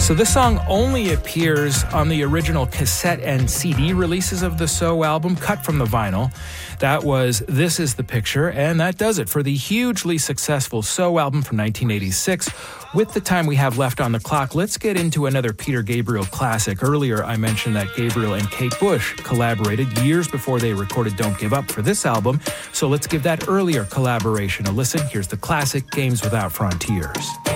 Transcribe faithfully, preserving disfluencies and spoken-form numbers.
So this song only appears on the original cassette and C D releases of the So album, cut from the vinyl. That was This Is the Picture, and that does it for the hugely successful So album from nineteen eighty-six. With the time we have left on the clock, let's get into another Peter Gabriel classic. Earlier, I mentioned that Gabriel and Kate Bush collaborated years before they recorded Don't Give Up for this album. So let's give that earlier collaboration a listen. Here's the classic Games Without Frontiers.